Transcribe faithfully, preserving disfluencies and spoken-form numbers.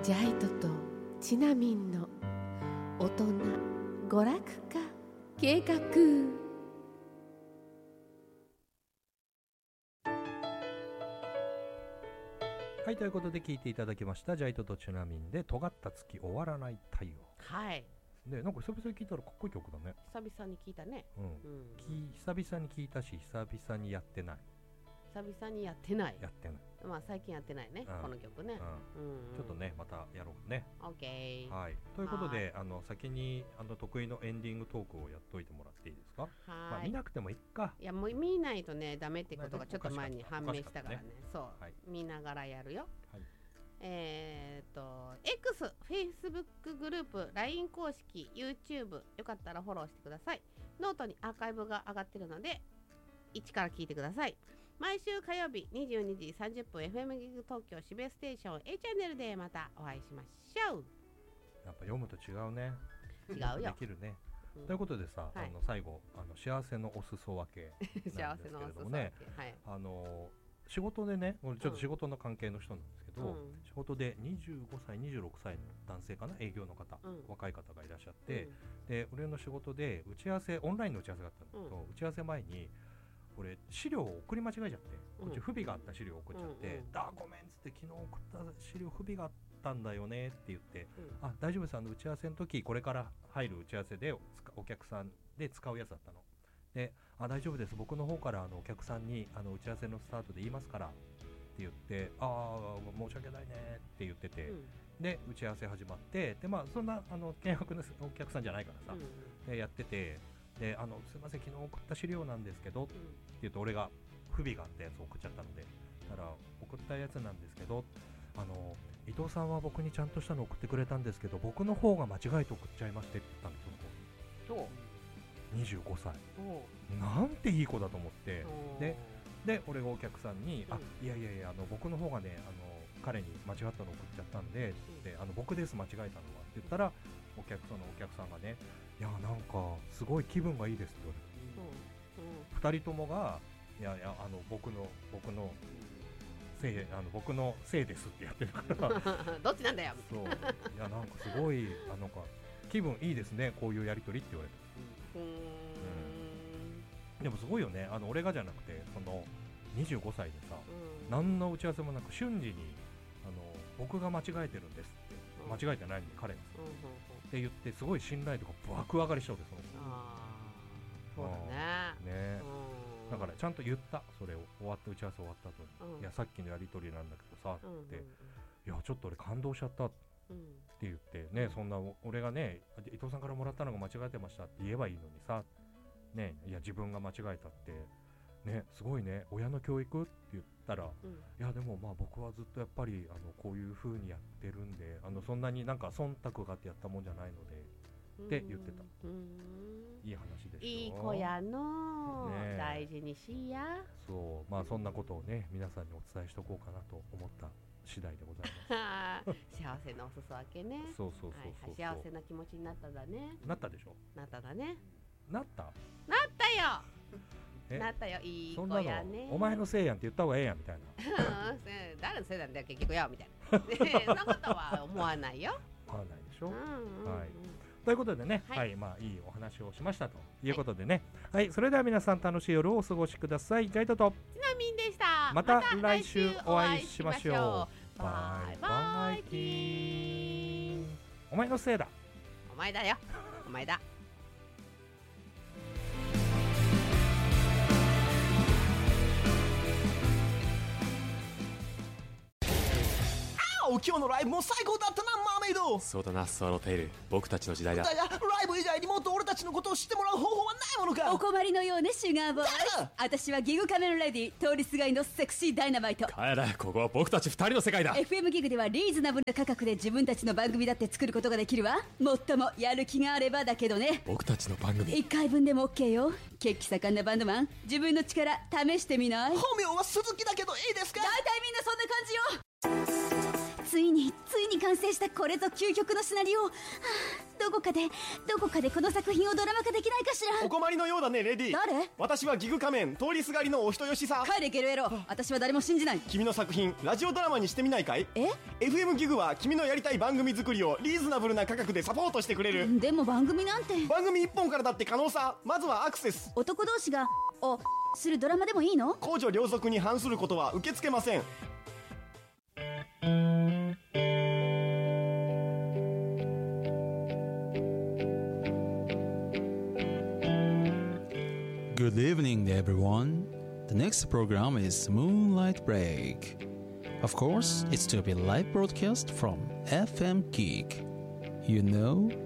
ジャイトとチナミンの大人娯楽化計画。 はい、ということで聞いていただきましたジャイトとチュナミンで尖った月終わらない太陽。 はい。 で、なんか久々に聞いたらかっこいい曲だね。 久々に聞いたね。 うん。うん、き久々に聞いたし、久々にやってない。 久々にやってない。 やってない。 まあ最近やってないね、うん、この曲ね。 うんうん、ちょっとねまたやろうね。 オッケー。 はい。ということで、あの先にあの得意のエンディングトークをやっといてもらっていいですか。はい。まあ、見なくてもいいか。 いやもう見ないとねダメってことがちょっと前に判明したからね。そう、はい、見ながらやるよ。はい。えー、と X、Facebook グループ、ライン 公式、YouTube よかったらフォローしてください。ノートにアーカイブが上がってるので一から聞いてください。毎週火曜日にじゅうにじさんじゅっぷん エフエム ギグ東京渋谷ステーション A チャンネルでまたお会いしましょう。 やっぱ読むと違うね。 違うよ。 できるね。うん、ということでさ、はい、あの最後あの幸せのお裾分けなんですけれどもね、はい、あの仕事でね、ちょっと仕事の関係の人なんですけど、うん、仕事でにじゅうごさいにじゅうろくさいの男性かな、営業の方、うん、若い方がいらっしゃって、うん、で俺の仕事で打ち合わせオンラインの打ち合わせがあったんだけど、うん、打ち合わせ前に俺資料を送り間違えちゃって、こっち不備があった資料を送っちゃって、うんうん、あごめんっつって昨日送った資料不備があったんだよねって言って、うん、あ大丈夫です、あの打ち合わせの時これから入る打ち合わせでお客さんで使うやつだったので、あ大丈夫です、僕の方からあのお客さんにあの打ち合わせのスタートで言いますからって言って、ああ申し訳ないねって言ってて、うん、で打ち合わせ始まって、でまあそんなあの契約のお客さんじゃないからさ、うん、でやってて、であのすいません昨日送った資料なんですけど、うん、って言うと俺が不備があったやつを送っちゃったので、だから送ったやつなんですけど、あの伊藤さんは僕にちゃんとしたの送ってくれたんですけど僕の方が間違えて送っちゃいましてって言ったんですよ。にじゅうごさいなんていい子だと思って、でで俺がお客さんに、うん、あいやいやいやあの僕の方がねあの彼に間違ったの送っちゃったんで、うん、であの僕です間違えたのはって言ったら、お客さんのお客さんがね、いやなんかすごい気分がいいですって言われた、うんうん、ふたりともがいやいやあの僕の僕のせいあの僕のせいですってやってるからどっちなんだよそういやなんかすごいあなんか気分いいですねこういうやり取りって言われた。うーん、うん、でもすごいよね、あの俺がじゃなくてそのにじゅうごさいでさ、うん、何の打ち合わせもなく瞬時にあの僕が間違えてるんですって、うん、間違えてないのに彼がさ、うんうんうん、って言ってすごい信頼とか爆上がりしちゃうで、そのあそうだねね、うん、だからちゃんと言った、それを終わって打ち合わせ終わった後に、うん、いやさっきのやり取りなんだけどさって、うんうんうん、いやちょっと俺感動しちゃったってって言ってね、そんな俺がね伊藤さんからもらったのが間違えてましたって言えばいいのにさ、ね、いや自分が間違えたってね、すごいね親の教育って言ったら、うん、いやでもまあ僕はずっとやっぱりあのこういう風にやってるんで、あのそんなになんか忖度があってやったもんじゃないのでって言ってた。うん、いい話でしょ。 いい子やの、ね、大事にしや。 そうまあそんなことをね皆さんにお伝えしとこうかなと思った次第でございます幸せなお裾分けね。 そうそうそうそう、 はいはい、幸せな気持ちになっただね。 なったでしょ。 なっただね。 なったなったよなったよ、いい子やね。 お前のせいやんって言った方がええやんみたいな誰のせいなんだよ結局よみたいなそんなことは思わないよ思わないでしょ、うんうんうん、はい。ということでね、はい、はい、まあいいお話をしましたということでね、はい、はい、それでは皆さん楽しい夜をお過ごしください。ジャイトとちなみんでした。 また来週お会いしましょう。バイバイキーン。お前のせいだ。 お前だよお前だ。 今日のライブも最高だったなマーメイド。 そうだなスワローテイル、僕たちの時代だ。 だがライブ以外にもっと俺たちのことを知ってもらう方法はないものか。 お困りのようねシュガーボーイ。私はギグカメラレディ通りすがりのセクシーダイナマイト。 帰れ、ここは僕たちふたりの世界だ。 エフエム ギグではリーズナブルな価格で自分たちの番組だって作ることができるわ。もっともやる気があればだけどね。 僕たちの番組いっかいぶんでも OK よ。血気盛んなバンドマン、自分の力試してみない？ 本名は鈴木だけどいいですか？ 大体みんなそんな感じよ。ついについに完成したこれぞ究極のシナリオ、はあ、 どこかでどこかでこの作品をドラマ化できないかしら。 お困りのようだねレディ。 誰？ 私はギグ仮面通りすがりのお人よしさ。 帰れゲルエロ、私は誰も信じない。 君の作品ラジオドラマにしてみないかい？ えエフエム ギグは君のやりたい番組作りをリーズナブルな価格でサポートしてくれる。 でも番組なんて。 番組いっぽんからだって可能さ。まずはアクセス。 男同士がおするドラマでもいいの？ 公序良俗に反することは受け付けません。 Good evening, everyone. The next program is Moonlight Break. Of course, it's to be live broadcast from エフエム Geek. You know,